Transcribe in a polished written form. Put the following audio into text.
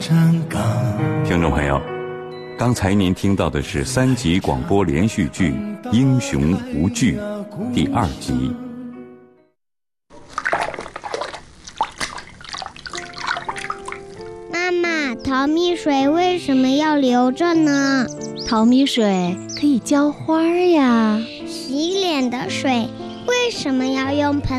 听众朋友，刚才您听到的是3集广播连续剧《英雄无惧》第2集。 妈妈，淘米水为什么要留着呢？ 淘米水可以浇花呀。 洗脸的水为什么要用盆